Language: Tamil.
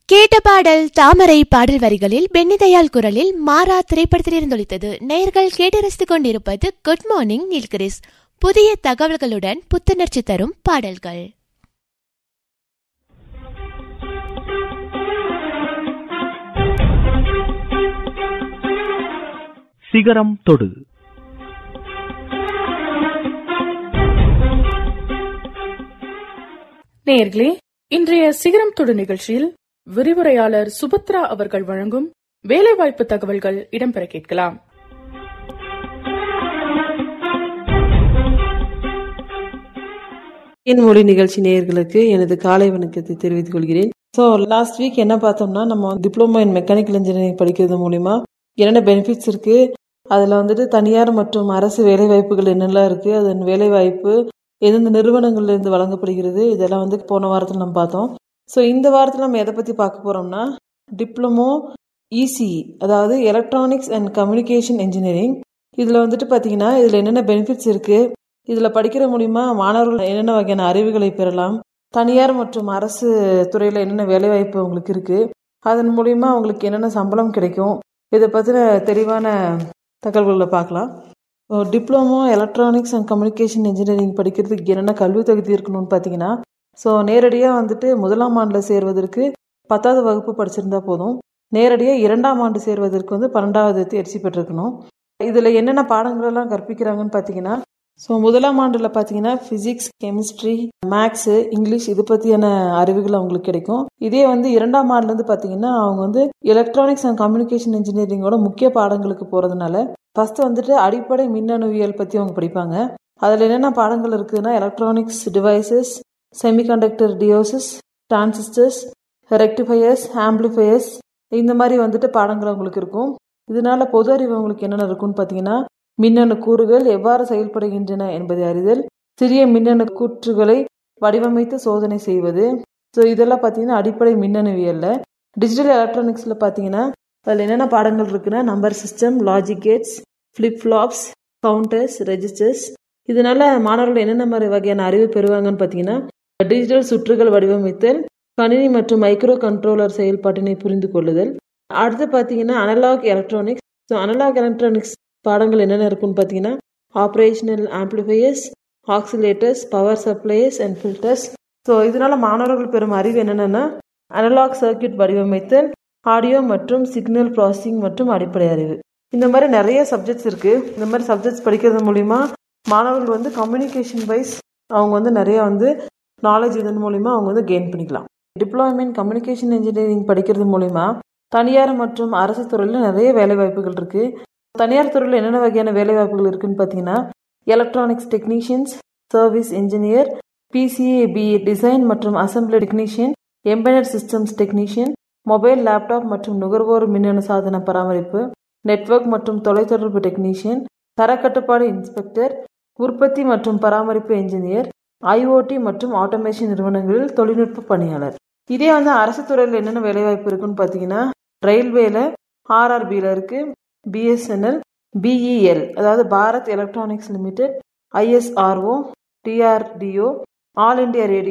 கேட்ட பாடல் தாமரை பாடல் வரிகளில் பென்னிதயாள் குரலில் மாறா திரைப்படத்தில் இருந்தொழித்தது. நேயர்கள் கேட்டு ரசித்துக் கொண்டிருப்பது குட் மார்னிங் நீல்கிரிஸ். புதிய தகவல்களுடன் புத்துணர்ச்சி தரும் பாடல்கள். சிகரம் தொடு. நேயர்களே, இன்றைய சிகரம் தொடு நிகழ்ச்சியில் விரிவுரையாளர் சுபத்ரா அவர்கள் வழங்கும் வேலைவாய்ப்பு தகவல்கள் இடம்பெற கேட்கலாம். என் மொழி நிகழ்ச்சி நேயர்களுக்கு எனது காலை வணக்கத்தை தெரிவித்துக் கொள்கிறேன். லாஸ்ட் வீக் என்ன பார்த்தோம்னா, நம்ம டிப்ளமோ இன் மெக்கானிக்கல் இன்ஜினியரிங் படிக்கிறது மூலிமா என்னென்ன பெனிஃபிட்ஸ் இருக்கு, அதில் தனியார் மற்றும் அரசு வேலைவாய்ப்புகள் என்னெல்லாம் இருக்கு, அதன் வேலைவாய்ப்பு எந்தெந்த நிறுவனங்கள்ல இருந்து வழங்கப்படுகிறது, இதெல்லாம் போன வாரத்தில் நம்ம பார்த்தோம். இந்த வாரத்தில் நம்ம எதை பற்றி பார்க்க போகிறோம்னா, டிப்ளமோ இசிஇ, அதாவது எலக்ட்ரானிக்ஸ் அண்ட் கம்யூனிகேஷன் இன்ஜினியரிங். இதில் பார்த்தீங்கன்னா இதில் என்னென்ன பெனிஃபிட்ஸ் இருக்குது, இதில் படிக்கிற மூலிமா மாணவர்கள் என்னென்ன வகையான அறிவுகளை பெறலாம், தனியார் மற்றும் அரசு துறையில் என்னென்ன வேலைவாய்ப்பு அவங்களுக்கு இருக்குது, அதன் மூலிமா அவங்களுக்கு என்னென்ன சம்பளம் கிடைக்கும், இதை பற்றின தெளிவான தகவல்களை பார்க்கலாம். Diploma electronics and communication engineering படிக்கிறதுக்கு என்னென்ன கல்வி தகுதி இருக்கணும்னு பார்த்தீங்கன்னா, நேரடியாக முதலாம் ஆண்டில் சேர்வதற்கு 10வது வகுப்பு படிச்சிருந்தா போதும். நேரடியாக 2ஆம் ஆண்டு சேர்வதற்கு 12வது தேர்ச்சி பெற்றிருக்கணும். இதில் என்னென்ன பாடங்களெல்லாம் கற்பிக்கிறாங்கன்னு பார்த்தீங்கன்னா, முதலாம் ஆண்டில் பார்த்தீங்கன்னா ஃபிசிக்ஸ், கெமிஸ்ட்ரி, மேக்ஸு, இங்கிலீஷ், இது பற்றியான அறிவுகள் அவங்களுக்கு கிடைக்கும். இதே 2ஆம் ஆண்டுலேருந்து பார்த்தீங்கன்னா அவங்க எலக்ட்ரானிக்ஸ் அண்ட் கம்யூனிகேஷன் இன்ஜினியரிங்கோட முக்கிய பாடங்களுக்கு போகிறதுனால ஃபர்ஸ்ட் அடிப்படை மின்னணுவியல் பற்றி அவங்க படிப்பாங்க. அதில் என்னென்ன பாடங்கள் இருக்குதுன்னா, electronics devices, semiconductor டியோசஸ், transistors, ரெக்டிஃபயர்ஸ், amplifiers, இந்த மாதிரி பாடங்கள் அவங்களுக்கு இருக்கும். இதனால பொது அறிவு அவங்களுக்கு என்னென்ன இருக்குன்னு பார்த்தீங்கன்னா, மின்னணு கூறுகள் எவ்வாறு செயல்படுகின்றன என்பதை அறிதல், சிறிய மின்னணு கூற்றுகளை வடிவமைத்து சோதனை செய்வது. இதெல்லாம் பார்த்தீங்கன்னா அடிப்படை மின்னணுவியல்ல. டிஜிட்டல் எலக்ட்ரானிக்ஸில் பார்த்தீங்கன்னா அதில் என்னென்ன பாடங்கள் இருக்குன்னா, number system, logic Gates, flip flops, counters, registers. இதனால மாணவர்கள் என்னென்ன மாதிரி வகையான அறிவு பெறுவாங்கன்னு பார்த்தீங்கன்னா, டிஜிட்டல் சுற்றுகள் வடிவமைத்தல், கணினி மற்றும் மைக்ரோ கண்ட்ரோலர் செயல்பாட்டினை புரிந்து கொள்ளுதல். அடுத்து பார்த்தீங்கன்னா அனலாக் எலக்ட்ரானிக்ஸ். அனலாக் எலக்ட்ரானிக்ஸ் பாடங்கள் என்னென்ன இருக்குன்னு பார்த்தீங்கன்னா, operational amplifiers, oscillators, power suppliers and filters. இதனால மாணவர்கள் பெறும் அறிவு என்னென்னா, அனலாக் சர்க்யூட் வடிவமைத்தல், ஆடியோ மற்றும் சிக்னல் ப்ராசஸிங் மற்றும் அடிப்படை அறிவு. இந்த மாதிரி நிறைய சப்ஜெக்ட்ஸ் இருக்கு. இந்த மாதிரி சப்ஜெக்ட்ஸ் படிக்கிறது மூலிமா மாணவர்கள் கம்யூனிகேஷன் வைஸ் அவங்க நிறைய நாலேஜ் இதன் மூலிமா அவங்க கெயின் பண்ணிக்கலாம். டிப்ளமோ இன் கம்யூனிகேஷன் இன்ஜினியரிங் படிக்கிறது மூலிமா தனியார் மற்றும் அரசு துறையில் நிறைய வேலைவாய்ப்புகள் இருக்கு. தனியார் துறையில் என்னென்ன வகையான வேலைவாய்ப்புகள் இருக்குன்னு பார்த்தீங்கன்னா, electronics technicians, service engineer, PCA BE design மற்றும் assembly technician, embedded systems technician, mobile, laptop மற்றும் நுகர்வோர் மின்னணு சாதன பராமரிப்பு, நெட்வொர்க் மற்றும் தொலைத்தொடர்பு டெக்னீஷியன், தரக்கட்டுப்பாடு இன்ஸ்பெக்டர், உற்பத்தி மற்றும் பராமரிப்பு என்ஜினியர், ஐஓடி மற்றும் ஆட்டோமேஷன் நிறுவனங்களில் தொழில்நுட்ப பணியாளர். இதே அரசு துறையில் என்னென்ன வேலைவாய்ப்பு இருக்குன்னு பார்த்தீங்கன்னா, ரயில்வேல ஆர்ஆர்பியில் இருக்கு, பிஎஸ்என்எல், பிஇஎல் அதாவது Bharat electronics limited, ISRO, DRDO, all India radio